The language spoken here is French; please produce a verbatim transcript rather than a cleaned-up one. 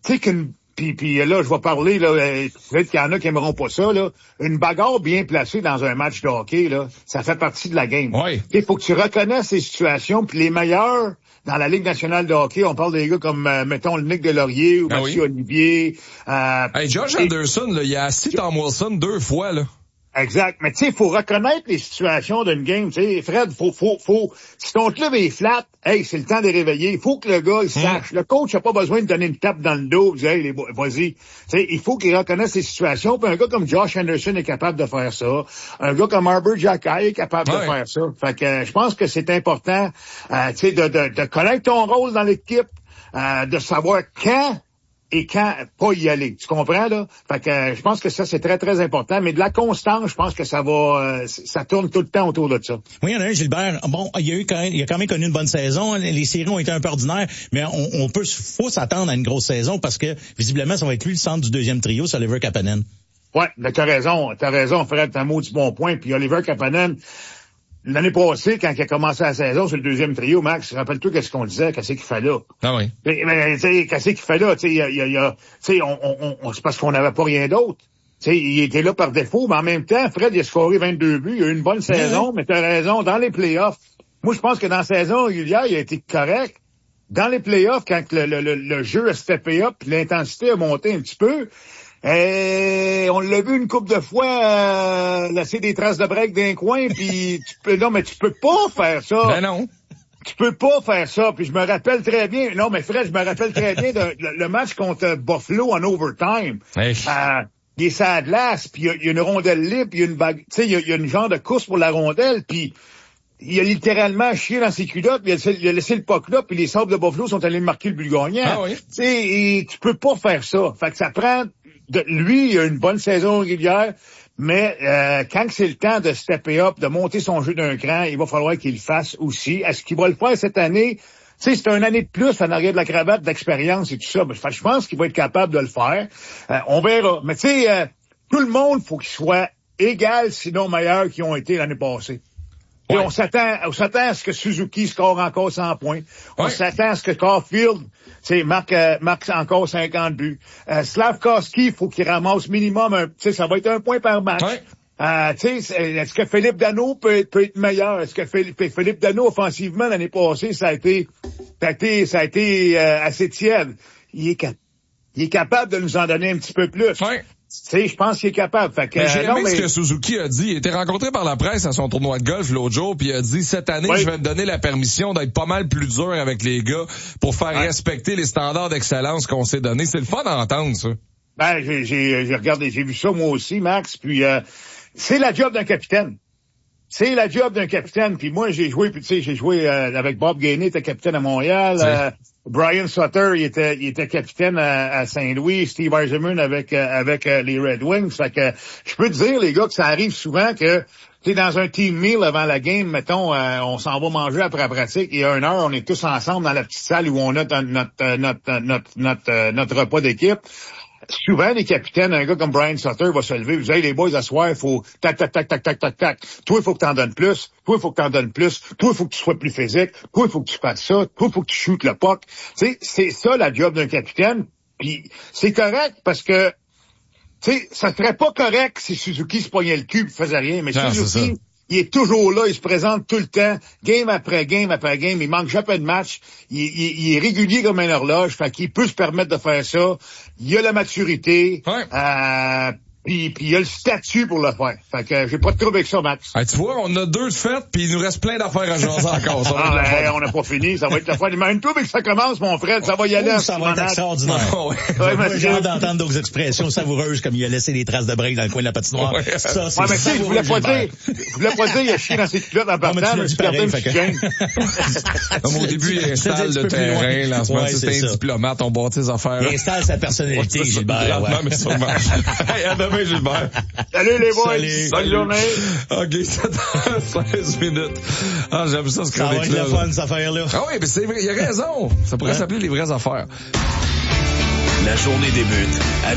tu sais qu'une, puis, puis là, je vais parler, là, peut-être qu'il y en a qui aimeront pas ça, là. Une bagarre bien placée dans un match de hockey, là, ça fait partie de la game. Oui. Il faut que tu reconnaisses les situations, puis les meilleurs dans la Ligue nationale de hockey, on parle des gars comme, euh, mettons, le Nick Delorier ou ah Mathieu oui. Olivier. Euh, hey, Josh et... Anderson, là, il a assis Tom Wilson deux fois, là. Exact. Mais tu sais, il faut reconnaître les situations d'une game. Tu sais, Fred, faut, faut, faut. Si ton club est flat, hey, c'est le temps de les réveiller. Il faut que le gars, il sache. Mm. Le coach n'a pas besoin de donner une tape dans le dos. Dire, hey, les, vas-y. Tu sais, il faut qu'il reconnaisse les situations. Puis un gars comme Josh Anderson est capable de faire ça. Un gars comme Arbor Xhekaj est capable ouais. de faire ça. Fait que euh, je pense que c'est important, euh, tu sais, de, de, de connaître ton rôle dans l'équipe, euh, de savoir quand et quand pas y aller. Tu comprends, là? Fait que euh, je pense que ça, c'est très, très important. Mais de la constance, je pense que ça va, euh, ça tourne tout le temps autour de ça. Oui, il y en a un, Gilbert. Bon, il y a eu quand même, il a quand même connu une bonne saison. Les séries ont été un peu ordinaires, mais on, on peut, faut s'attendre à une grosse saison parce que, visiblement, ça va être lui le centre du deuxième trio, c'est Oliver Kapanen. Ouais, mais t'as raison. T'as raison, Fred, t'as un mot du bon point. Puis Oliver Kapanen, l'année passée, quand il a commencé la saison sur le deuxième trio, Max, rappelle-toi qu'est-ce qu'on disait, qu'est-ce qu'il fait là. Ah oui. Mais, mais tu sais, qu'est-ce qu'il fait là, tu sais, il y a, il y a, tu sais, on, on, on, c'est parce qu'on n'avait pas rien d'autre. Tu sais, il était là par défaut, mais en même temps, Fred, il a scoré vingt-deux buts, il a eu une bonne saison, mais t'as raison, dans les playoffs. Moi, je pense que dans la saison régulière, il a été correct. Dans les playoffs, quand le, le, le, le jeu a steppé up, puis l'intensité a monté un petit peu, et on l'a vu une couple de fois euh, laisser des traces de break d'un coin, puis tu peux non mais tu peux pas faire ça. Ben non. Tu peux pas faire ça. Puis je me rappelle très bien. Non mais Fred, je me rappelle très bien de, le, le match contre Buffalo en overtime. Hey. Euh, il est sur la glace, puis il y, y a une rondelle libre, puis il y a une bague, tu sais, il y, y a une genre de course pour la rondelle, puis il a littéralement chié dans ses culottes, puis il a laissé, il a laissé le puck là, puis les Sabres de Buffalo sont allés marquer le but gagnant. Ah oui. Tu sais, tu peux pas faire ça. Fait que ça prend de, lui, il a une bonne saison régulière, mais euh, quand c'est le temps de stepper up, de monter son jeu d'un cran, il va falloir qu'il le fasse aussi. Est-ce qu'il va le faire cette année? Tu sais, c'est une année de plus en arrière de la cravate, d'expérience et tout ça. Ben, je pense qu'il va être capable de le faire. Euh, on verra. Mais tu sais, euh, tout le monde, faut qu'il soit égal, sinon meilleur qu'ils ont été l'année passée. Ouais. Et on s'attend, on s'attend à ce que Suzuki score encore cent points. On ouais. s'attend à ce que Caulfield, c'est marque, euh, marque encore cinquante buts. Euh, Slavkovski, il faut qu'il ramasse minimum un, tu sais, ça va être un point par match. Ouais. Euh, tu sais, est-ce que Philippe Danault peut, peut être meilleur? Est-ce que Philippe, Philippe Danault, offensivement, l'année passée, ça a été, ça a été, ça a été euh, assez tiède. Il est, cap- il est capable de nous en donner un petit peu plus. Ouais. Tu sais, je pense qu'il est capable. Fait que, mais j'ai euh, aimé non, mais... ce que Suzuki a dit. Il a été rencontré par la presse à son tournoi de golf l'autre jour, puis il a dit, cette année, oui. je vais me donner la permission d'être pas mal plus dur avec les gars pour faire ouais. respecter les standards d'excellence qu'on s'est donnés. C'est le fun d'entendre, ça. Ben, j'ai, j'ai, j'ai regardé, j'ai vu ça moi aussi, Max, puis euh, c'est la job d'un capitaine. C'est la job d'un capitaine. Puis moi, j'ai joué, puis tu sais, j'ai joué euh, avec Bob Gainey, était capitaine à Montréal. Euh, Brian Sutter, il était, il était capitaine à, à Saint-Louis. Steve Eisenman avec euh, avec euh, les Red Wings. Fait que je peux te dire, les gars, que ça arrive souvent que tu es dans un team meal avant la game, mettons, euh, on s'en va manger après la pratique et à une heure, on est tous ensemble dans la petite salle où on a notre notre notre notre notre, euh, notre repas d'équipe. Souvent, les capitaines, un gars comme Brian Sutter va se lever, vous savez, les boys, à soir, il faut tac, tac, tac, tac, tac, tac, tac. Toi, il faut que t'en donnes plus. Toi, il faut que t'en donnes plus. Toi, il faut que tu sois plus physique. Toi, il faut que tu fasses ça. Toi, il faut que tu shootes le puck. Tu sais, c'est ça, la job d'un capitaine. Puis, c'est correct parce que, tu sais, ça serait pas correct si Suzuki se pognait le cul et faisait rien. Mais non, Suzuki, il est toujours là, il se présente tout le temps, game après game après game, il manque jamais de match, il, il, il est régulier comme une horloge, fait qu'il peut se permettre de faire ça, il a la maturité, ouais. euh, Puis, puis il y a le statut pour le faire. Fait que j'ai pas de trouble avec ça, Max. Hey, tu vois, on a deux de faites, puis il nous reste plein d'affaires à jaser encore. Ça ah, ben, on n'a pas fini. Ça va être la fois. Même toi, mais que ça commence, mon frère, ça va y aller. Oh, ça va être extraordinaire. Oh, ouais. Ouais, Moi, j'ai hâte d'entendre d'autres expressions savoureuses, comme il a laissé des traces de break dans le coin de la patinoire. Ouais. Ça, c'est ouais, mais si, je voulais pas dire, je voulais pas dire, il a chié dans ses culottes en partant, mais tu perdais une petite chaîne. Au début, il installe le terrain, là, en ce moment, c'est un diplomate, on bâtit ses affaires. Il installe sa personnalité, Gilbert. mais sûrement. Hey, à demain, Gilbert. Salut les boys. Salut. Bonne journée. OK, sept heures seize minutes. Ah, j'aime ça, ce chronique-là. Ça va être le fun, cette affaire-là. Ah oui, mais c'est vrai, il a raison. Ça pourrait hein? s'appeler les vraies affaires. La journée débute